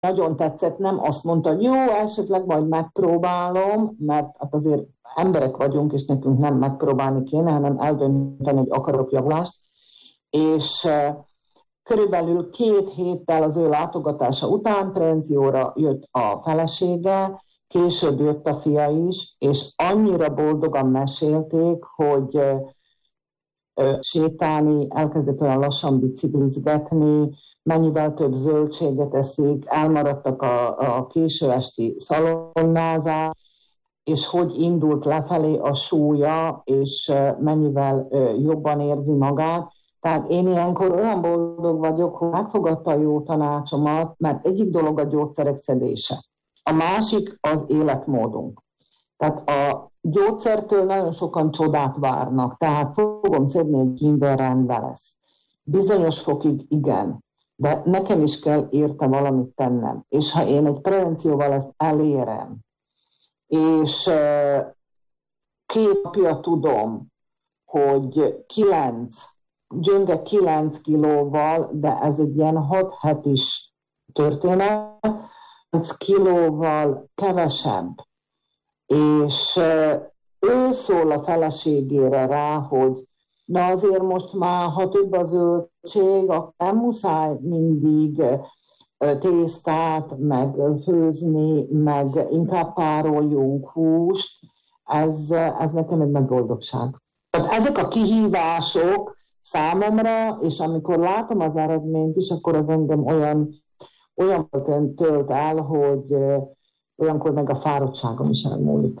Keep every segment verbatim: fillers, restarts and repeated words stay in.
nagyon tetszett, nem azt mondta, hogy jó, esetleg majd megpróbálom, mert hát azért emberek vagyunk, és nekünk nem megpróbálni kéne, hanem eldönteni, hogy akarok javulást. És körülbelül két héttel az ő látogatása után prevencióra jött a felesége, később jött a fia is, és annyira boldogan mesélték, hogy sétálni, elkezdett olyan lassan biciklizgetni, mennyivel több zöldséget eszik, elmaradtak a, a késő esti szalonnázás, és hogy indult lefelé a súlya, és mennyivel jobban érzi magát. Tehát én ilyenkor olyan boldog vagyok, hogy megfogadta a jó tanácsomat, mert egyik dolog a gyógyszerek szedése. A másik az életmódunk. Tehát a gyógyszertől nagyon sokan csodát várnak, tehát fogom szedni, hogy minden rendben lesz. Bizonyos fokig igen, de nekem is kell érte valamit tennem. És ha én egy prevencióval ezt elérem, és két napja tudom, hogy kilenc, gyönge kilenc kilóval, de ez egy ilyen hat hetis történet, kilenc kilóval kevesebb, és ő szól a feleségére rá, hogy na azért most már, ha több a zöldség, akkor nem muszáj mindig tésztát, meg főzni, meg inkább pároljunk húst, ez, ez nekem egy megboldogság. Ezek a kihívások számomra, és amikor látom az eredményt is, akkor az engem olyan, olyan tölt el, hogy olyankor meg a fáradtságom is elmúlik.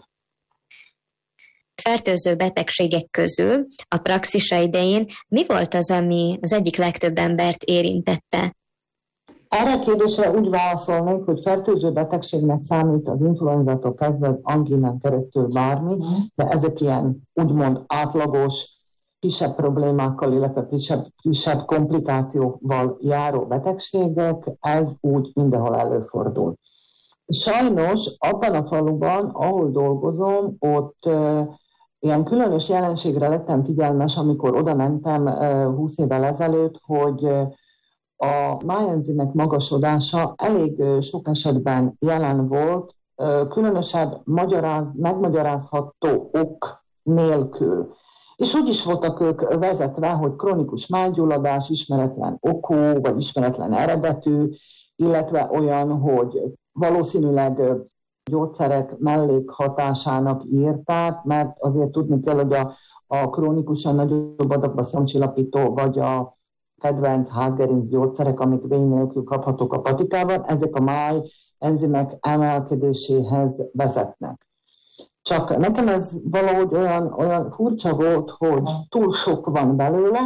Fertőző betegségek közül a praxisa idején mi volt az, ami az egyik legtöbb embert érintette? Erre a kérdésre úgy válaszolnék, hogy fertőző betegségnek számít az influenzától kezdve az angínán keresztül bármi, de ezek ilyen úgymond átlagos, kisebb problémákkal, illetve kisebb, kisebb komplikációval járó betegségek, ez úgy mindenhol előfordul. Sajnos abban a faluban, ahol dolgozom, ott uh, ilyen különös jelenségre lettem figyelmes, amikor oda mentem uh, húsz évvel ezelőtt, hogy uh, a májenzimek magasodása elég uh, sok esetben jelen volt, uh, különösebb magyaráz, megmagyarázható ok nélkül. És úgy is voltak ők vezetve, hogy krónikus májgyulladás, ismeretlen okú, vagy ismeretlen eredetű, illetve olyan, hogy valószínűleg gyógyszerek mellékhatásának írták, mert azért tudni kell, hogy a, a krónikusan nagyobb adagba szemcsillapító, vagy a kedvenc hátgerinc gyógyszerek, amik vény nélkül kaphatók a patikában, ezek a máj enzimek emelkedéséhez vezetnek. Csak nekem ez valahogy olyan, olyan furcsa volt, hogy túl sok van belőle,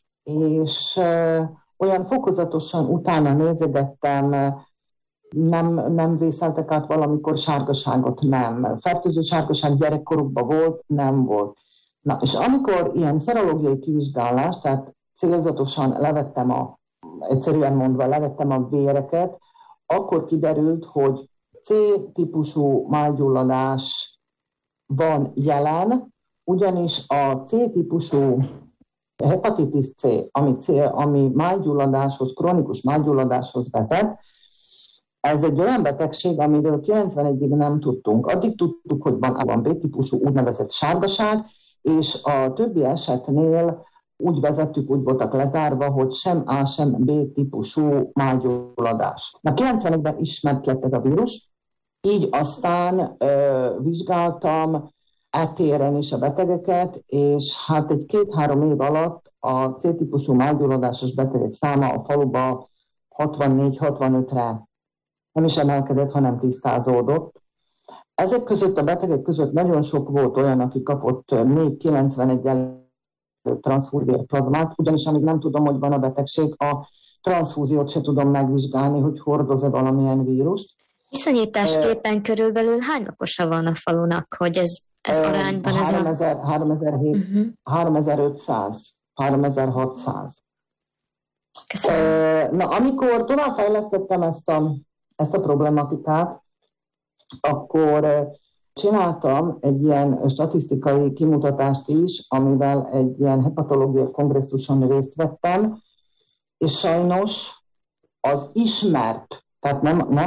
és olyan fokozatosan utána nézegettem, nem, nem vészeltek át valamikor sárgaságot, nem. Fertőző sárgaság gyerekkorukban volt, nem volt. Na, és amikor ilyen szerológiai kivizsgálást, tehát célzatosan levettem a, egyszerűen mondva, levettem a véreket, akkor kiderült, hogy C-típusú májgyulladás van jelen, ugyanis a C-típusú hepatitis C, ami, C, ami májgyulladáshoz, krónikus májgyulladáshoz vezet, ez egy olyan betegség, amiről kilencvenegyig nem tudtunk. Addig tudtuk, hogy van B-típusú úgynevezett sárgaság, és a többi esetnél úgy vezettük, úgy voltak lezárva, hogy sem A, sem B-típusú májgyulladás. Na, kilencvenegyben ismert lett ez a vírus, így aztán ö, vizsgáltam eltéren is a betegeket, és hát egy két-három év alatt a C-típusú májgyulladásos betegek száma a faluba hatvannégy-hatvanötre nem is emelkedett, hanem tisztázódott. Ezek között a betegek között nagyon sok volt olyan, aki kapott még kilencvenegy előtt transzfúzióplazmát, ugyanis amíg nem tudom, hogy van a betegség, a transzfúziót se tudom megvizsgálni, hogy hordoz-e valamilyen vírust. Viszonyításképpen uh, körülbelül hány lakosa van a falunak, hogy ez, ez uh, arányban ez a... háromezer-ötszáz, háromezer-hatszáz. Uh, na, amikor továbbfejlesztettem ezt a, ezt a problematikát, akkor uh, csináltam egy ilyen statisztikai kimutatást is, amivel egy ilyen hepatológiai kongresszuson részt vettem, és sajnos az ismert, Tehát nem, nem